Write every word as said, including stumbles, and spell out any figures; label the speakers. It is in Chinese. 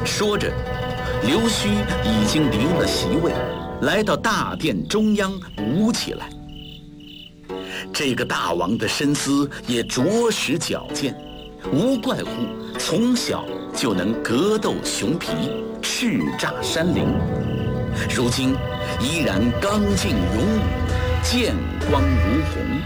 Speaker 1: 说着，刘须已经离了席位，来到大殿中央舞起来。这个大王的身姿也着实矫健，无怪乎从小就能格斗熊皮，叱咤山陵，如今依然刚劲勇武，剑光如虹。